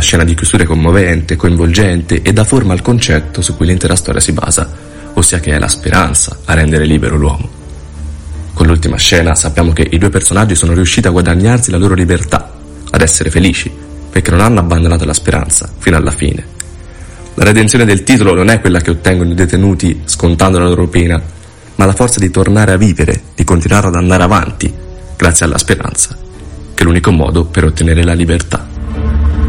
scena di chiusura è commovente, coinvolgente e dà forma al concetto su cui l'intera storia si basa, ossia che è la speranza a rendere libero l'uomo. Con l'ultima scena sappiamo che i due personaggi sono riusciti a guadagnarsi la loro libertà, ad essere felici, perché non hanno abbandonato la speranza fino alla fine. La redenzione del titolo non è quella che ottengono i detenuti scontando la loro pena, ma la forza di tornare a vivere, di continuare ad andare avanti, grazie alla speranza, che è l'unico modo per ottenere la libertà.